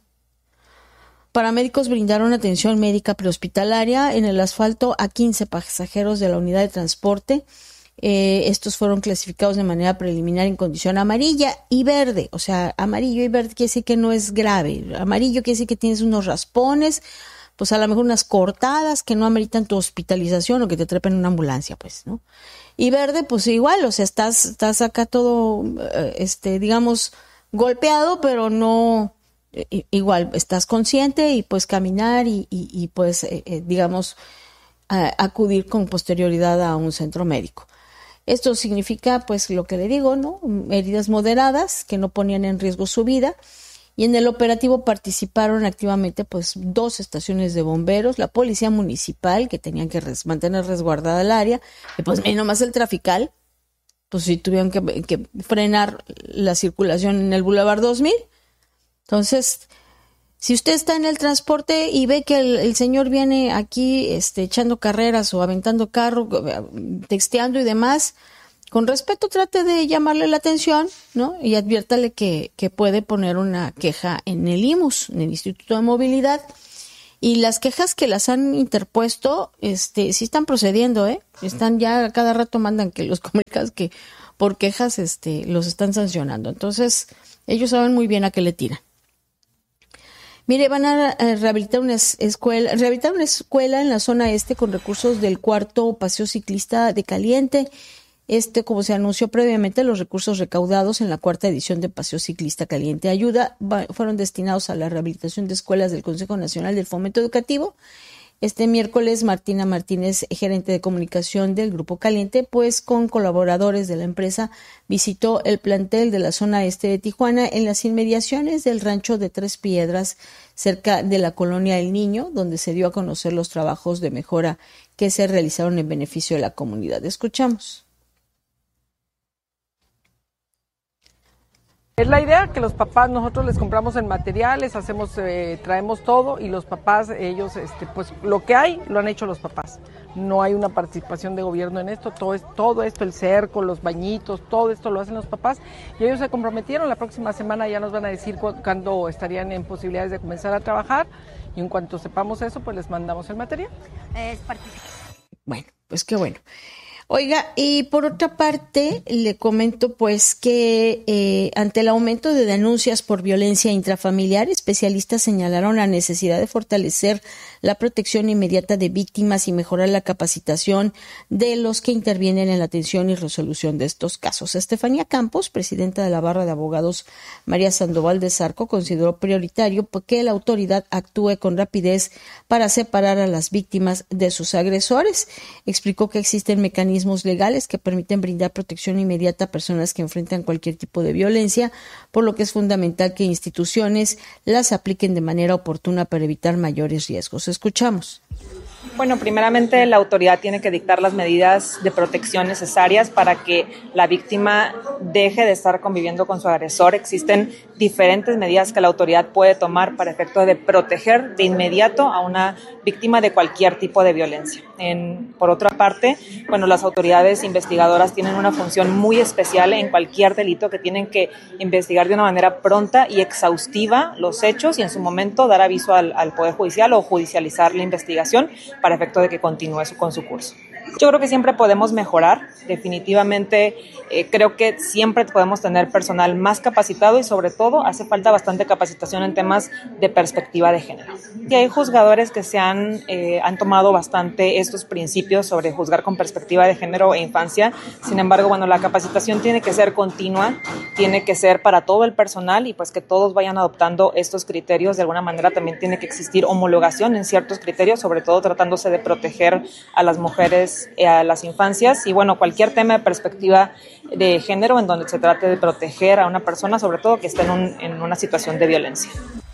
Paramédicos brindaron atención médica prehospitalaria en el asfalto a quince pasajeros de la unidad de transporte. Eh, estos fueron clasificados de manera preliminar en condición amarilla y verde. O sea, amarillo y verde quiere decir que no es grave. Amarillo quiere decir que tienes unos raspones, pues a lo mejor unas cortadas que no ameritan tu hospitalización o que te trepen en una ambulancia, pues, ¿no? Y verde, pues igual, o sea, estás, estás acá todo, este, digamos, golpeado, pero no... Igual, estás consciente y puedes caminar y, y, y puedes, eh, eh, digamos, a, acudir con posterioridad a un centro médico. Esto significa, pues, lo que le digo, ¿no? Heridas moderadas que no ponían en riesgo su vida. Y en el operativo participaron activamente, pues, dos estaciones de bomberos, la policía municipal, que tenían que res- mantener resguardada el área, y pues, nomás el trafical, pues, sí tuvieron que, que frenar la circulación en el Boulevard dos mil. Entonces, Si usted está en el transporte y ve que el, el señor viene aquí este, echando carreras o aventando carro, texteando y demás, con respeto trate de llamarle la atención, ¿no? Y adviértale que, que puede poner una queja en el I M U S, en el Instituto de Movilidad. Y las quejas que las han interpuesto, este, sí están procediendo, ¿eh? Están ya, cada rato mandan que los comunicados que por quejas, este, los están sancionando. Entonces, ellos saben muy bien a qué le tiran. Mire, van a rehabilitar una escuela, rehabilitar una escuela en la zona este con recursos del cuarto paseo ciclista de Caliente. Este, como se anunció previamente, los recursos recaudados en la cuarta edición de Paseo Ciclista Caliente Ayuda va, fueron destinados a la rehabilitación de escuelas del Consejo Nacional del Fomento Educativo. Este miércoles, Martina Martínez, gerente de comunicación del Grupo Caliente, pues con colaboradores de la empresa, visitó el plantel de la zona este de Tijuana en las inmediaciones del rancho de Tres Piedras, cerca de la colonia El Niño, donde se dio a conocer los trabajos de mejora que se realizaron en beneficio de la comunidad. Escuchamos. Es la idea que los papás, nosotros les compramos en materiales, hacemos, eh, traemos todo y los papás, ellos, este, pues lo que hay, lo han hecho los papás. No hay una participación de gobierno en esto, todo, es, todo esto, el cerco, los bañitos, todo esto lo hacen los papás y ellos se comprometieron. La próxima semana ya nos van a decir cu- cuándo estarían en posibilidades de comenzar a trabajar y en cuanto sepamos eso, pues les mandamos el material. Es bueno, pues qué bueno. Oiga, y por otra parte, le comento pues que eh, ante el aumento de denuncias por violencia intrafamiliar, especialistas señalaron la necesidad de fortalecer la protección inmediata de víctimas y mejorar la capacitación de los que intervienen en la atención y resolución de estos casos. Estefanía Campos, presidenta de la Barra de Abogados María Sandoval de Zarco, consideró prioritario que la autoridad actúe con rapidez para separar a las víctimas de sus agresores. Explicó que existen mecanismos legales que permiten brindar protección inmediata a personas que enfrentan cualquier tipo de violencia, por lo que es fundamental que instituciones las apliquen de manera oportuna para evitar mayores riesgos. Escuchamos. Bueno, primeramente la autoridad tiene que dictar las medidas de protección necesarias para que la víctima deje de estar conviviendo con su agresor. Existen diferentes medidas que la autoridad puede tomar para efecto de proteger de inmediato a una víctima de cualquier tipo de violencia. En, por otra parte, bueno, las autoridades investigadoras tienen una función muy especial en cualquier delito que tienen que investigar de una manera pronta y exhaustiva los hechos y en su momento dar aviso al, al Poder Judicial o judicializar la investigación para efecto de que continúe su, con su curso. Yo creo que siempre podemos mejorar, definitivamente eh, creo que siempre podemos tener personal más capacitado y sobre todo hace falta bastante capacitación en temas de perspectiva de género. Y hay juzgadores que se han, eh, han tomado bastante estos principios sobre juzgar con perspectiva de género e infancia, sin embargo, bueno, la capacitación tiene que ser continua, tiene que ser para todo el personal y pues que todos vayan adoptando estos criterios. De alguna manera también tiene que existir homologación en ciertos criterios, sobre todo tratándose de proteger a las mujeres, a las infancias y bueno, cualquier tema de perspectiva de género en donde se trate de proteger a una persona, sobre todo que esté en, un, en una situación de violencia.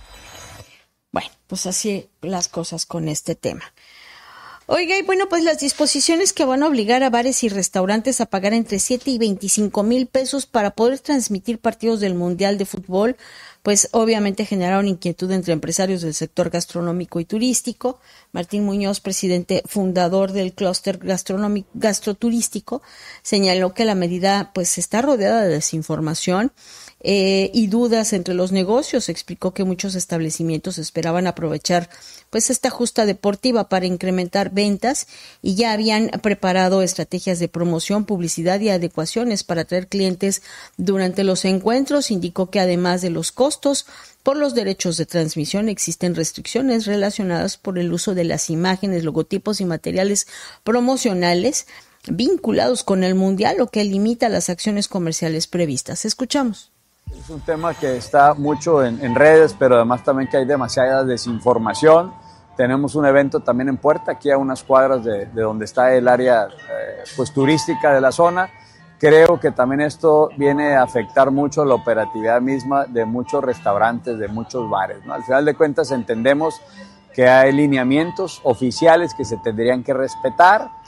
Bueno, pues así las cosas con este tema. Oiga, y bueno, pues las disposiciones que van a obligar a bares y restaurantes a pagar entre siete y veinticinco mil pesos para poder transmitir partidos del Mundial de Fútbol, pues obviamente generaron inquietud entre empresarios del sector gastronómico y turístico. Martín Muñoz, presidente fundador del clúster gastronómico gastroturístico, señaló que la medida pues está rodeada de desinformación eh, y dudas entre los negocios. Explicó que muchos establecimientos esperaban aprovechar pues esta justa deportiva para incrementar ventas y ya habían preparado estrategias de promoción, publicidad y adecuaciones para atraer clientes durante los encuentros. Indicó que además de los costos por los derechos de transmisión, existen restricciones relacionadas por el uso de las imágenes, logotipos y materiales promocionales vinculados con el Mundial, lo que limita las acciones comerciales previstas. Escuchamos. Es un tema que está mucho en, en redes, pero además también que hay demasiada desinformación. Tenemos un evento también en Puerta, aquí a unas cuadras de, de donde está el área eh, pues, turística de la zona. Creo que también esto viene a afectar mucho la operatividad misma de muchos restaurantes, de muchos bares, ¿no? Al final de cuentas entendemos que hay lineamientos oficiales que se tendrían que respetar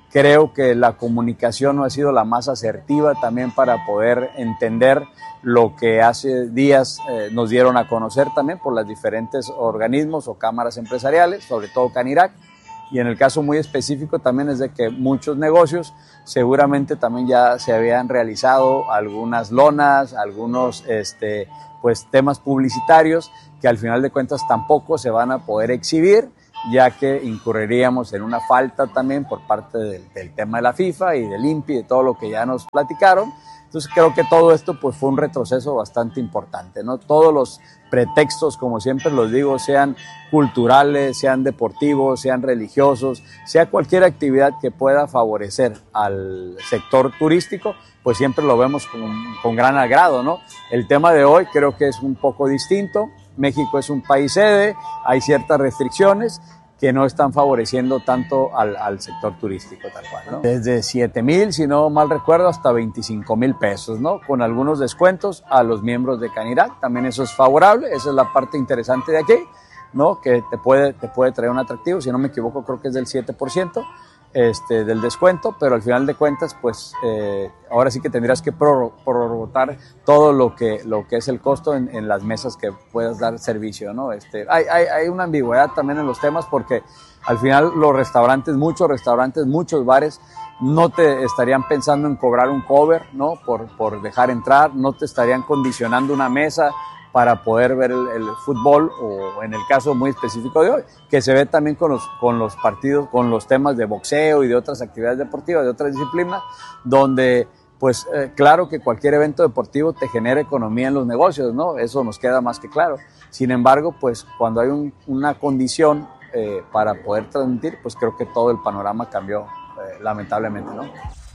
Creo que la comunicación no ha sido la más asertiva también para poder entender lo que hace días eh, nos dieron a conocer también por los diferentes organismos o cámaras empresariales, sobre todo Canirac, y en el caso muy específico también es de que muchos negocios seguramente también ya se habían realizado algunas lonas, algunos este, pues, temas publicitarios que al final de cuentas tampoco se van a poder exhibir, ya que incurriríamos en una falta también por parte del, del tema de la FIFA y del I N P I, de todo lo que ya nos platicaron. Entonces creo que todo esto pues fue un retroceso bastante importante, ¿no? Todos los pretextos, como siempre los digo, sean culturales, sean deportivos, sean religiosos, sea cualquier actividad que pueda favorecer al sector turístico, pues siempre lo vemos con, con gran agrado, ¿no? El tema de hoy creo que es un poco distinto. México es un país sede, hay ciertas restricciones que no están favoreciendo tanto al, al sector turístico tal cual, ¿no? Desde siete mil, si no mal recuerdo, hasta veinticinco mil pesos, ¿no? Con algunos descuentos a los miembros de Canirac, también eso es favorable, esa es la parte interesante de aquí, ¿no? Que te puede, te puede traer un atractivo, si no me equivoco creo que es del siete por ciento este, del descuento, pero al final de cuentas, pues eh, ahora sí que tendrías que prorrogar todo lo que, lo que es el costo en, en las mesas que puedas dar servicio, ¿no? Este, hay, hay, hay una ambigüedad también en los temas porque al final los restaurantes, muchos restaurantes, muchos bares, no te estarían pensando en cobrar un cover, ¿no? Por, por dejar entrar, no te estarían condicionando una mesa para poder ver el, el fútbol, o en el caso muy específico de hoy, que se ve también con los, con los partidos, con los temas de boxeo y de otras actividades deportivas, de otras disciplinas, donde pues eh, claro que cualquier evento deportivo te genera economía en los negocios, ¿no? Eso nos queda más que claro. Sin embargo, pues cuando hay un, una condición eh, para poder transmitir, pues creo que todo el panorama cambió eh, lamentablemente, ¿no?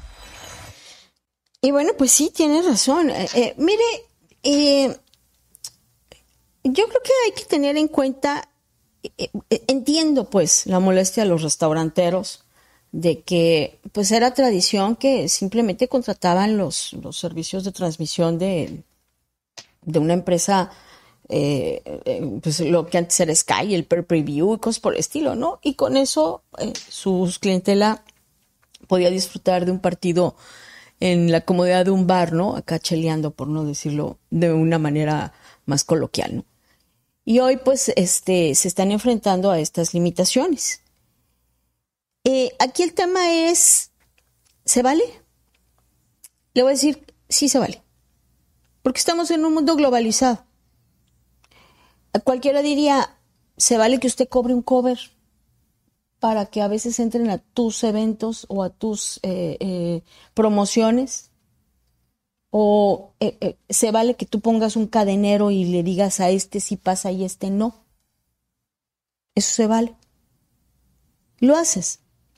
Y bueno, pues sí, tienes razón. Eh, eh, mire, eh, yo creo que hay que tener en cuenta, eh, entiendo pues la molestia de los restauranteros de que pues era tradición que simplemente contrataban los, los servicios de transmisión de, de una empresa, eh, eh, pues lo que antes era Sky, el Per Preview y cosas por el estilo, ¿no? Y con eso eh, su clientela podía disfrutar de un partido en la comodidad de un bar, ¿no? Acá cheleando, por no decirlo de una manera más coloquial, ¿no? Y hoy, pues, este, se están enfrentando a estas limitaciones. Eh, aquí el tema es, ¿se vale? Le voy a decir, sí se vale. Porque estamos en un mundo globalizado. Cualquiera diría, ¿se vale que usted cobre un cover para que a veces entren a tus eventos o a tus eh, eh, promociones? O eh, eh, se vale que tú pongas un cadenero y le digas a este sí pasa y este no. Eso se vale. Lo haces.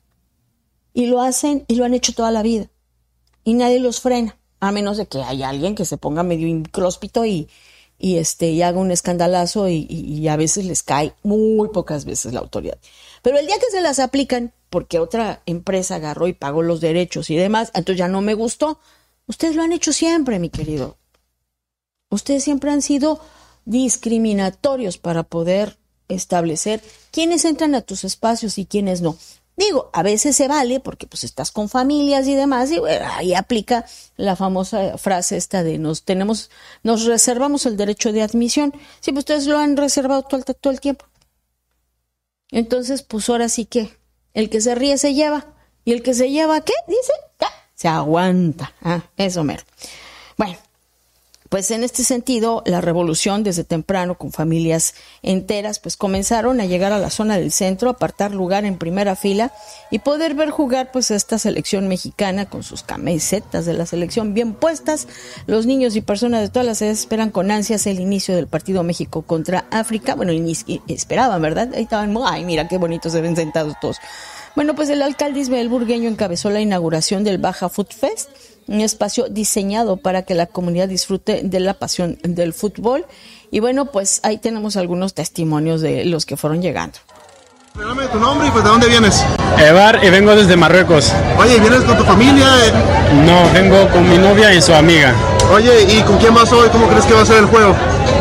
Y lo hacen y lo han hecho toda la vida. Y nadie los frena. A menos de que haya alguien que se ponga medio incróspito y, y, este, y haga un escandalazo y, y, y a veces les cae, muy pocas veces la autoridad. Pero el día que se las aplican, porque otra empresa agarró y pagó los derechos y demás, entonces ya no me gustó. Ustedes lo han hecho siempre, mi querido. Ustedes siempre han sido discriminatorios para poder establecer quiénes entran a tus espacios y quiénes no. Digo, a veces se vale porque pues estás con familias y demás, y bueno, ahí aplica la famosa frase esta de nos tenemos, nos reservamos el derecho de admisión. Sí, pues ustedes lo han reservado todo el, todo el tiempo. Entonces, pues ahora sí que el que se ríe se lleva. ¿Y el que se lleva qué? Dice, ¡ah! Se aguanta. Ah, eso mero. Bueno, pues en este sentido, la revolución desde temprano con familias enteras, pues comenzaron a llegar a la zona del centro, apartar lugar en primera fila y poder ver jugar pues esta selección mexicana con sus camisetas de la selección bien puestas. Los niños y personas de todas las edades esperan con ansias el inicio del partido México contra África. Bueno, esperaban, ¿verdad? Ahí estaban, ay, mira qué bonitos se ven sentados todos. Bueno, pues el alcalde Ismael Burgueño encabezó la inauguración del Baja Food Fest, un espacio diseñado para que la comunidad disfrute de la pasión del fútbol. Y bueno, pues ahí tenemos algunos testimonios de los que fueron llegando. Regálame tu nombre y pues ¿de dónde vienes? Evar, y vengo desde Marruecos. Oye, ¿vienes con tu familia? No, vengo con mi novia y su amiga. Oye, ¿y con quién vas hoy? ¿Cómo crees que va a ser el juego?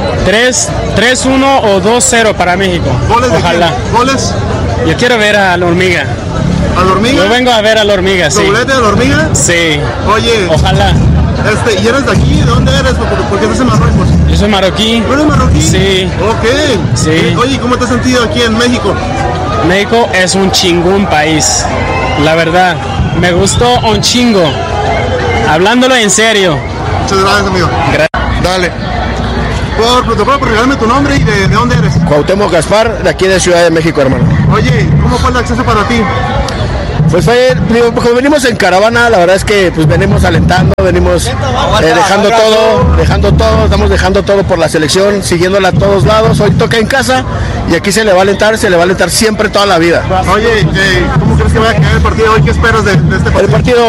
tres uno o dos cero para México. ¿Goles de Ojalá. quién? ¿Goles? Yo quiero ver a la hormiga. ¿A la Hormiga? Yo vengo a ver a la Hormiga, sí. ¿Doblete a la Hormiga? Sí. Oye. Ojalá. Este, ¿y eres de aquí? ¿De dónde eres? ¿Por, por qué estás en Marruecos? Yo soy marroquí. ¿Tú eres marroquí? Sí. Ok. Sí. Oye, ¿cómo te has sentido aquí en México? México es un chingón país, la verdad. Me gustó un chingo. Hablándolo en serio. Muchas gracias, amigo. Gracias. Dale. Por, por, por regalarme tu nombre y de, de dónde eres. Cuauhtémoc Gaspar, de aquí de Ciudad de México, hermano. Oye, ¿cómo fue el acceso para ti? Pues fue, digo, como venimos en caravana, la verdad es que pues venimos alentando, venimos eh, dejando todo, dejando todo, estamos dejando todo por la selección, siguiéndola a todos lados. Hoy toca en casa y aquí se le va a alentar, se le va a alentar siempre toda la vida. Oye, eh, ¿cómo crees que vaya a quedar el partido hoy? ¿Qué esperas de, de este partido? El partido